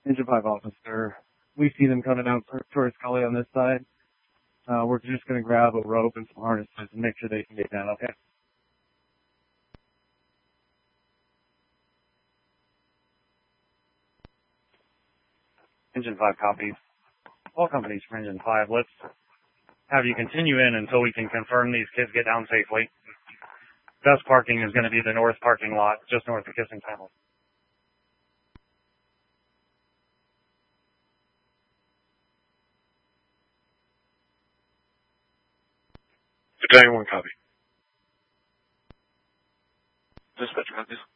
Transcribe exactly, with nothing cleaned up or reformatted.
Engine five officer. We see them coming out towards Scully on this side. Uh, we're just going to grab a rope and some harnesses and make sure they can get down, okay? Engine five copies. All companies for Engine five, let's have you continue in until we can confirm these kids get down safely. Best parking is going to be the north parking lot, just north of Kissing Tunnel. Battalion one copy. Dispatch copies.